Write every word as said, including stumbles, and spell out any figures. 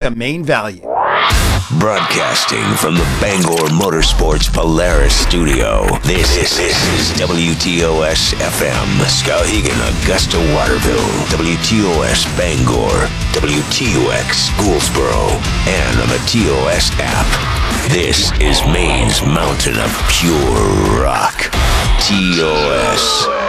to Main Value. Broadcasting from the Bangor Motorsports Polaris studio, this, this, this is W T O S F M, Skowhegan, Augusta, Waterville, W T O S Bangor, W T O X Gouldsboro, and on the T O S app. This is Maine's mountain of pure rock. T O S.